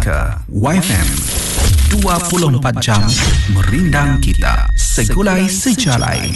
Warta YFM 24 jam merindang kita segulai sejalai.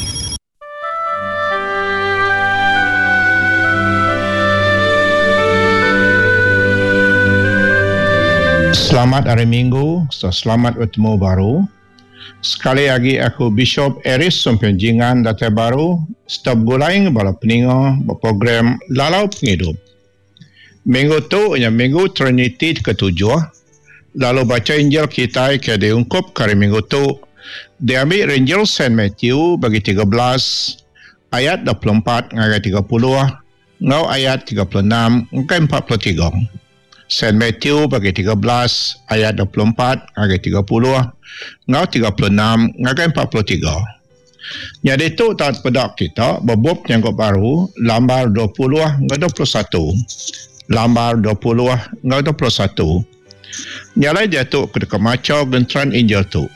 Selamat hari Minggu, selamat bertemu baru. Sekali lagi aku Bishop Eris Sompenjingan Datai Baru, stop gulaing bala peninga berprogram Lalau Penghidup. Minggu tu yang minggu Trinity ketujuh. Lalu baca Injil kita ke diungkup kali minggu tu. Diambil Injil Saint Matthew bagi 13 ayat 24 hingga 30, ngau ayat 36 hingga 43. Saint Matthew bagi 13 ayat 24 hingga 30, ngau 36 hingga 43. Jadi itu tak pedak kita berbub yang baru lambar 20 hingga 21. Lambar 20 hingga 21. Nyalai jatuh ke dekat macau gentran Injil tu.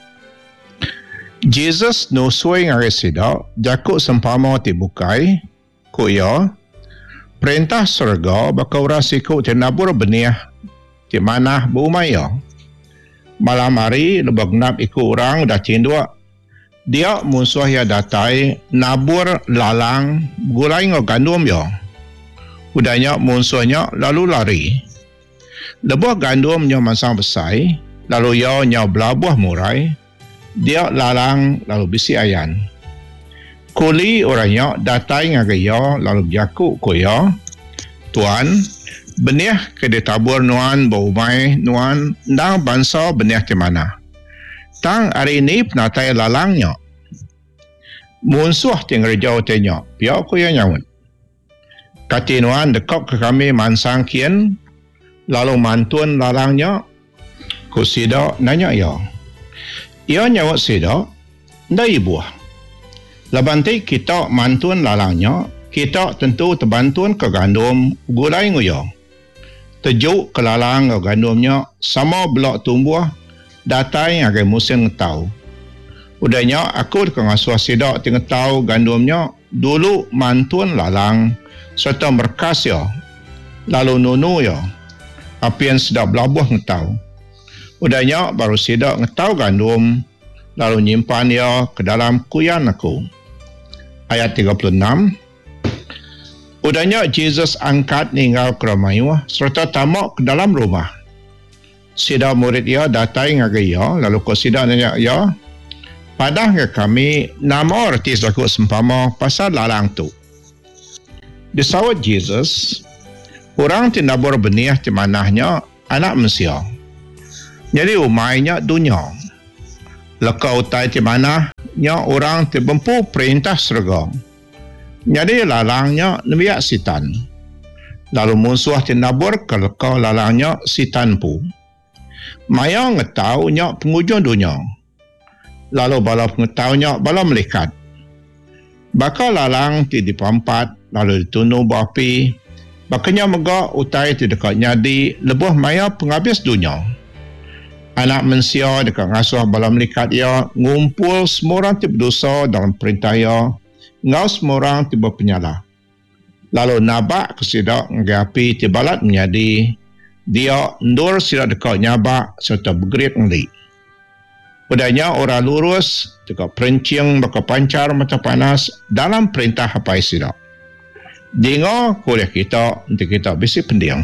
Jesus nusui ngari sidak jakuk sempama tibukai kuya perintah surga bakau rasiku tenabur benih di mana bumaya. Malam hari lebak nap ikut orang dah cindua. Dia musuh ya datai nabur lalang gulai ngau gandum ya. Udahnya musuhnya lalu lari. Lebuah gandumnya masang besar, lalu ia belabuah murai. Dia lalang lalu bisi ayan. Kuli orangnya datai ngagai ia lalu berjakuk ko ia. Tuan, benih ke ditabur nuan baumai nuan ndang bangsa benih di mana. Tang hari ini penatai lalangnya. Musuh tinggal jauh tanya, biar ko yang nyawut. Katinuan dekok ke kami mansang kian, lalu mantun lalangnya, ku sida nanya ia. Ia nyawat sida, nda ibuah. Labanti kita mantun lalangnya, kita tentu terbantun ke gandum gulai nguya. Tejuk ke lalang ke gandumnya, sama belak tumbuh, datai agai musim ngetau. Udahnya aku kengasuh sida tingetau gandumnya, dulu mantun lalang, serta berkas ya, lalu nunu ya, apian sedap belabuh ngetau. Udahnya baru sidak ngetau gandum, lalu nyimpan ya ke dalam kuyan aku. Ayat 36. Udahnya Jesus angkat ninggal ke rumah serta tamak ke dalam rumah. Sidak murid ya datai ngagai ya, lalu ko sidak nanya ya, padah ke kami nama artis aku sempama pasal lalang tu. Disawat Jesus, orang tinabur benih di manahnya anak manusia. Jadi umainya dunia. Lekau utai di manahnya orang terbempu perintah surga. Jadi lalangnya nebiak sitan. Lalu musuh tinabur ke lekau lalangnya sitan pu. Maya ngetaunya pengujung dunia. Lalu bala pengetahunya bala melikat. Bakal lalang ti dipampat lalu ditunu berapi. Bakanya megak utai ti dekat nyadi lebuh maya penghabis dunia. Anak manusia dekat ngasuh bala melikat ia ngumpul semua orang ti berdosa dalam perintah ia. Ngau semua orang ti berpenyala. Lalu nabak kesidak ngapi ti balat menyadi. Dia ndur sidak dekat nyabak serta bergerik ngelik. Udahnya orang lurus dekat perencing bakal pancar mata panas dalam perintah apa sidak. Dengar kuliah kita untuk kita bisi pendiam.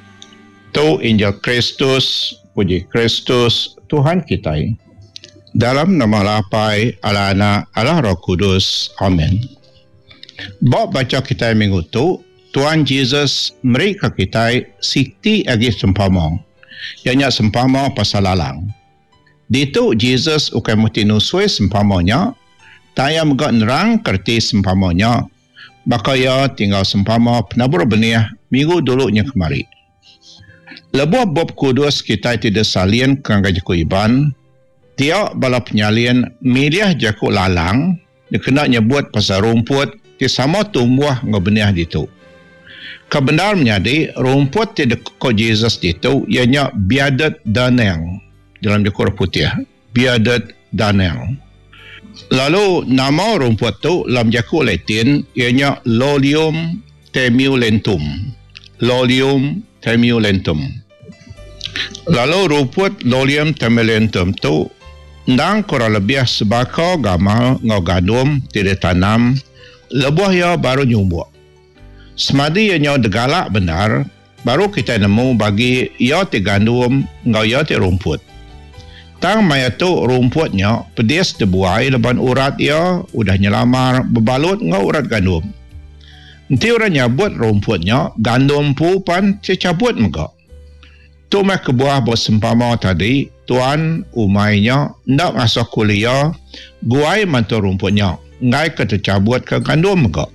Tu Injil Kristus, puji Kristus, Tuhan kita. Dalam nama Lapai, Allah Anak, Allah Roh Kudus. Amin. Bab baca kita minggu tu, Tuhan Yesus mereka kita siti agi sempama. Ianya sempama pasal lalang. Ditu Jesus ukai muti nusui sempamanya, taya megak nerang kerti sempamanya, baka ia tinggal sempama penabur benih minggu dulunya kemari. Lebuah Bob Kudus kita tidak salin kangga jaku iban, dia bala penyalin milih jaku lalang, dia kena nyebut pasal rumput, dia sama tumbuh ngebenih ditu. Kebenar menyadi, rumput tidak ko Jesus ditu, ianya biadat daneng. Dalam dekor putih, biadat daneng. Lalu nama rumput tu dalam jaku Latin ianya Lolium temulentum. Lolium temulentum. Lalu rumput Lolium Temelentum tu ndang kurang lebih sebaka gamal ngau gandum tidak tanam lebuh ia baru nyumbuk. Semadi ia degalak benar baru kita nemu bagi ia ti gandum ngau ia ti rumput. Tang maya tu rumputnya pedis dibuai leban urat ia udah nyelamar berbalut ngau urat gandum. Nanti orang nyabut rumputnya gandum pu pan cabut megak. Tu mah kebuah bos sempama tadi, tuan umainya ndak masuk kuliah, guai mantu rumputnya, ngai ketecabut ke gandum megak.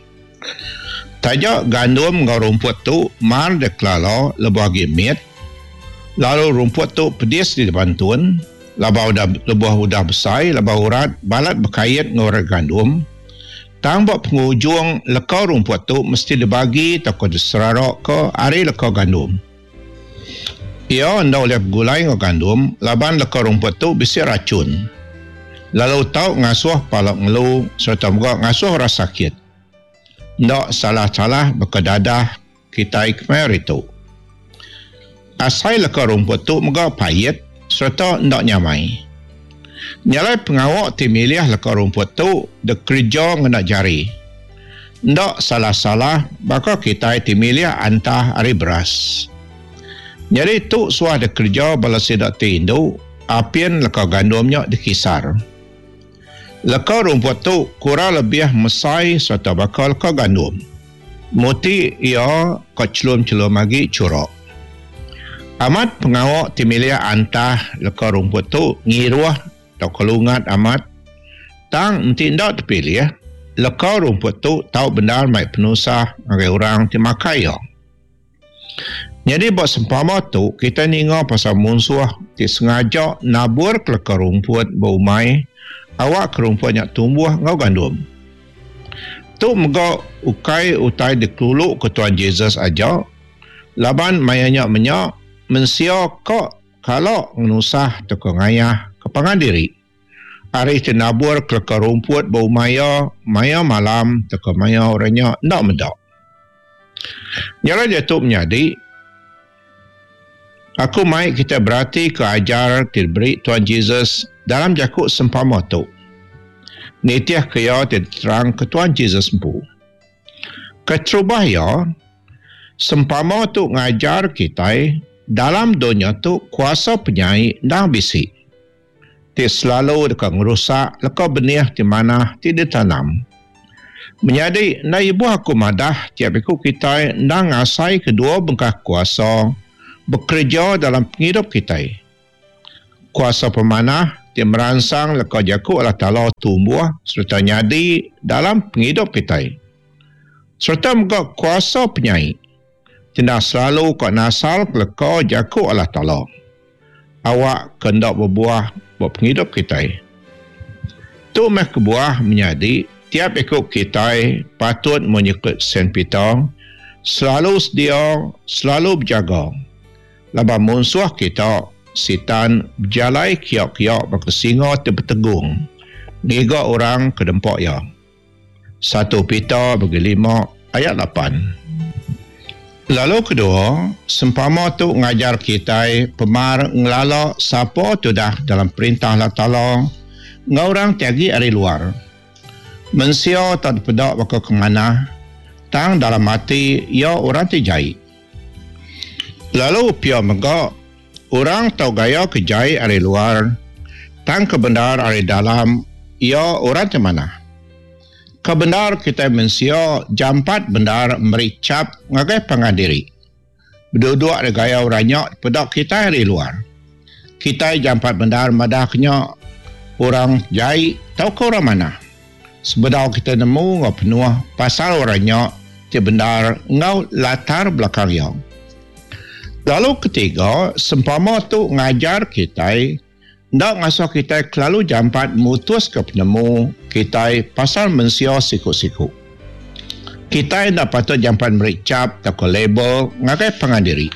Tajak gandum ngau rumput tu mar deklalo lebagi mit, lalu rumput tu pedis di depan tuan, lebuh udah besar, lebuh urat, balat berkait ngorat gandum. Tambah pengujung lekau rumput tu mesti dibagi takut diserarok ke ari lekau gandum. Ia hendak oleh gulai ngau gandum, laban lekau rumput tu bisi racun. Lalu tahu ngasuh palak ngelu serta juga ngasuh rasa sakit. Ndak salah-salah berkedadah kita ikmer itu. Asai lekau rumput tu juga pahit serta ndak nyamai. Nyalai pengawak ti milih lekau rumput tu de kerja ngena jari. Ndak salah-salah bakal kita ti milih antah ari beras. Jadi tu suah de kerja bala sidak ti indu apian lekau gandumnya dikisar. Lekau rumput tu kurang lebih mesai serta bakal lekau gandum. Muti ia keclum-celum lagi curok. Amat pengawak ti milih antah lekau rumput tu ngiruah tak kelungat amat tang nanti ndak terpilih lekau rumput tu tahu benar mai penusah ngagai orang ti makai. Jadi buat sempama tu kita ninga pasal munsuh ti sengaja nabur ke lekau rumput baumai awak ke rumputnya tumbuh ngau gandum. Tu mega ukai utai dikeluluk ke Tuan Yesus aja laban mayanya menyak mensia kok kalau ngenusah teko ngayah kepangan diri. Hari tenabur ke rumput bau maya malam teko maya orangnya ndak mendak. Nyala dia tu menyadi aku mai kita berarti ke ajar diberi Tuan Yesus dalam jakuk sempama tu. Nitiah kaya terang ke Tuan Yesus empu. Ketrubah ya sempama tu ngajar kita dalam dunia tu kuasa penyai dan bisik. Ti selalu dekat merusak lekau benih di mana tidak tanam. Menjadi na ibu aku madah tiap iku kita ndang ngasai kedua bengkah kuasa bekerja dalam penghidup kita. Kuasa pemanah ti merangsang lekau jaku Allah Ta'ala tumbuh serta nyadi dalam penghidup kita. Serta juga kuasa penyai tidak selalu kau nasal lekau jaku Allah Ta'ala. Awak kendak berbuah buat penghidup kita. Tu meh kebuah menjadi tiap ikut kita patut menyekut Saint Peter selalu sedia, selalu berjaga. Laban musuh kita setan berjalai kiak-kiak bagi singa terbetegung. Niga orang ke dempak ya. 1 Peter bagi 5 ayat 8. Lalu kedua, sempama tu ngajar kita pemar ngelala siapa tu dah dalam perintah Allah Ta'ala ngorang tiagi dari luar. Mensia tak pedak bakal kemana, tang dalam hati ia orang terjai. Lalu pia megak, orang tahu gaya kejai dari luar, tang kebenar dari dalam ia orang termana. Kebenar kita mensia jampat benar mericap ngagai pangandiri. Berdua-dua ada gaya orangnya pedak kita dari luar. Kita jampat benar madahnya orang jai tahu ke orang mana. Sebenarnya kita nemu ngau penuh pasal orangnya ti benar ngau latar belakang yang. Lalu ketiga, sempama tu ngajar kita ndak ngasuh kita kelalu jampat mutus ke penemu kita pasal mensia siku-siku. Kita ndak patut jampat mericap tak label ngagai pengandiri.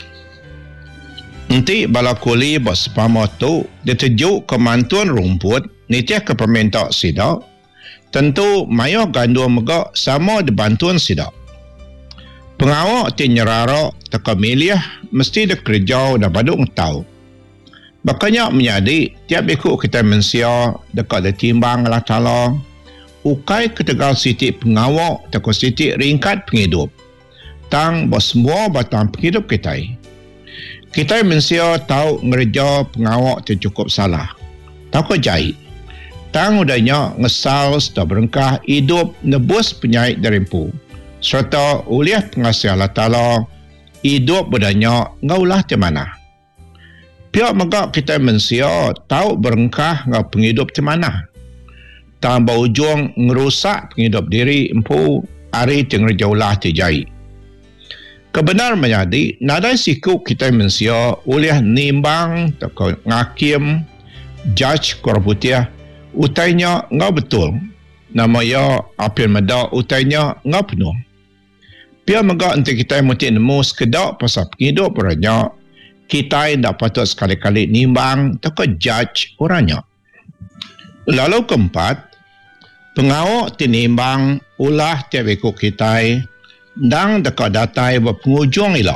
Nanti bala kuli bos sempama tu ditejuk kemantuan rumput nitiah ke peminta sidak. Tentu mayo gandum megak sama dibantuan sidak. Pengawak ti nyerarok teka milih mesti dia kerja dah baduk tahu. Makanya menjadi tiap ikut kita manusia dekat dia timbang Allah Ta'ala ukai ketegal sitik pengawak teka sitik ringkat penghidup. Tang bos semua batang penghidup kita. Kita manusia tahu ngerja pengawak tu cukup salah. Tahu jahit. Tang udahnya ngesal sudah berengkah hidup nebus penyait derimpu. Serta uliah pengasih Allah Ta'ala hidup udahnya ngaulah di mana. Pihak megak kita manusia tahu berengkah ngau penghidup di mana. Tambah ujung ngerusak penghidup diri empu hari tengah jauhlah terjadi. Kebenar menjadi nadai siku kita manusia uliah nimbang atau ngakim judge korputiah utainya ngau betul. Nama ya apil medak utainya ngau penuh. Pihak megak nanti kita mesti nemu sekedak pasal penghidup orangnya kita tidak patut sekali-kali nimbang atau judge orangnya. Lalu keempat, pengawak tinimbang ulah tiap ikut kita dan dekat datai berpengujung elok.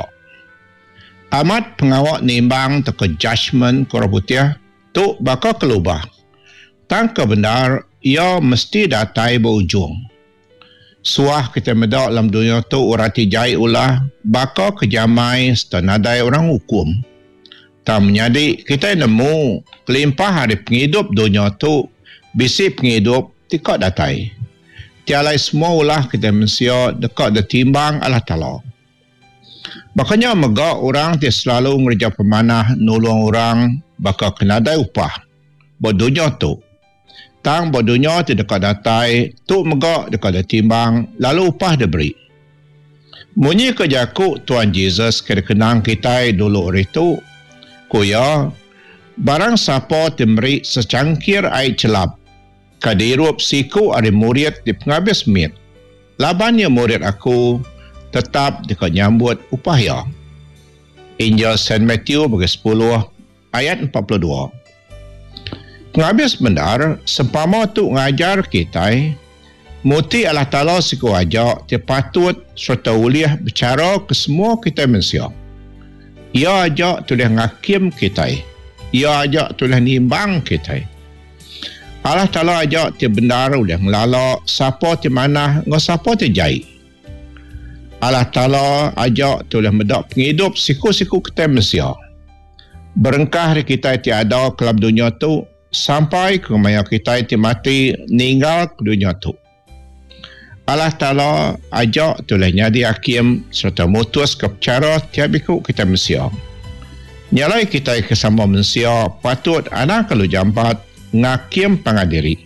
Amat pengawak nimbang atau judgement korputiah tu bakal kelubah. Tangka benar, ia mesti datai berujung. Suah kita medak dalam dunia tu urati jai ulah bakal kejamai setanadai orang hukum. Tak menjadi kita nemu kelimpah hari penghidup dunia tu bisi penghidup tikak datai. Tialai semua ulah kita manusia dekat detimbang Allah Ta'ala. Makanya megak orang dia selalu ngerja pemanah nolong orang bakal kenadai upah. Buat dunia tu. Tang buat dunia tu dekat datai, tu megak dekat detimbang, lalu upah dia beri. Munyi kejaku Tuhan Yesus kena kenang kita dulu hari tu, kuya, barang siapa memberi secangkir air celap, kadirup siku ada murid di penghabis mit. Labannya murid aku tetap dekat nyambut upah ya. Injil St. Matthew bagi 10 ayat 42. Penghabis benar, sempama tu ngajar kita, muti Allah Ta'ala siku ajak, dia patut serta uliah bicara ke semua kita manusia. Ia ajak tulis ngakim kita. Ia ajak tulis nimbang kita. Allah Ta'ala ajak dia benar uliah ngelalak, siapa di mana, ngau siapa di jai. Allah Ta'ala ajak tulis medak penghidup siku-siku kita manusia. Berengkah kita tiada kelam dunia tu, sampai ke maya kita itu mati ninggal ke dunia tu. Allah Ta'ala ajak tulahnya di hakim serta mutus ke cara tiap ikut kita manusia. Nyalai kita kesama manusia patut anak kalau jampat ngakim pangadiri.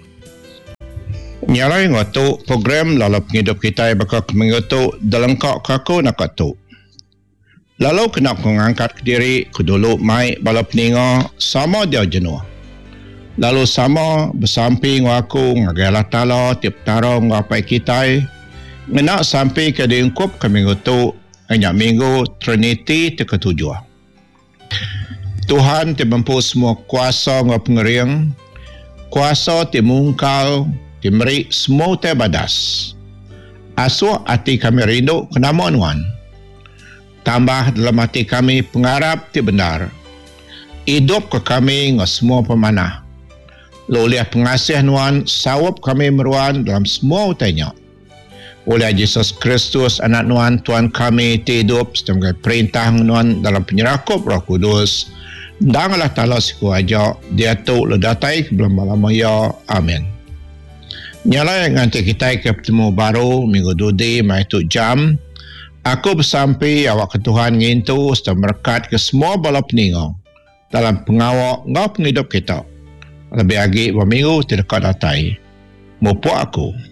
Nyalai ngotu program lalu penghidup kita bakal mengutuk dalam kau kaku nak tu. Lalu kena mengangkat ke diri ke dulu mai balap peninga sama dia jenuh. Lalu sama bersamping aku ngagai Allah Ta'ala tiap tarong ngapai kita menak sampai ke diungkup ke minggu tu hanya minggu Trinity ketujuh. Tuhan mampu semua kuasa ngau pengering, kuasa mungkal, memberi semua badas. Asuh hati kami rindu ke nama Tuhan. Tambah dalam hati kami pengharap benar. Hidup ke kami ngau semua pemanah. Oleh pengasih Tuhan, sawap kami meruan dalam semua utainya. Oleh Yesus Kristus, anak Tuhan kami hidup sebagai perintah Tuhan dalam penyerakup Roh Kudus. Dan Allah Ta'ala siku ajak, dia tu ledatai ke belum malam ya. Amin. Nyala yang nanti kita ketemu baru minggu dudi, mai tu jam. Aku bersampai awak ke Tuhan ngintu serta berkat ke semua bala peninggal dalam pengawak ngau penghidup kita. Lebih lagi berminggu tidak datai. Mupuk aku.